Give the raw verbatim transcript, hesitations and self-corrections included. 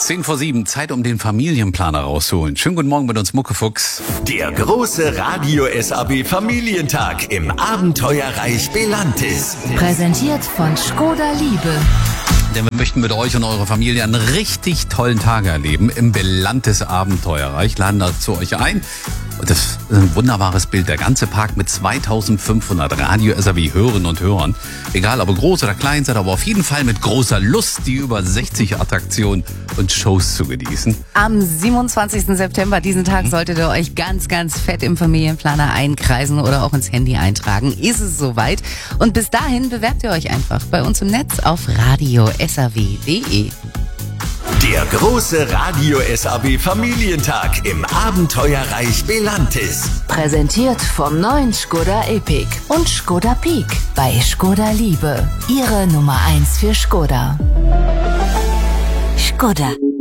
Zehn vor sieben, Zeit, um den Familienplaner rauszuholen. Schönen guten Morgen mit uns, Muckefuchs. Der große Radio S A B Familientag im Abenteuerreich Belantis. Präsentiert von Škoda Liebe. Denn wir möchten mit euch und eurer Familie einen richtig tollen Tag erleben im Belantis Abenteuerreich. Laden dazu euch ein. Das ist ein wunderbares Bild. Der ganze Park mit zweitausendfünfhundert Radio-S A B-Hörerinnen und Hörern. Egal, ob ihr groß oder klein seid, aber auf jeden Fall mit großer Lust, die über sechzig Attraktionen und Shows zu genießen. Am siebenundzwanzigsten September, diesen Tag, solltet ihr euch ganz, ganz fett im Familienplaner einkreisen oder auch ins Handy eintragen. Ist es soweit? Und bis dahin bewerbt ihr euch einfach bei uns im Netz auf radio s a w punkt d e. Der große Radio S A B Familientag im Abenteuerreich Belantis. Präsentiert vom neuen Škoda Epiq und Škoda Peak bei Škoda Liebe. Ihre Nummer eins für Škoda. Škoda.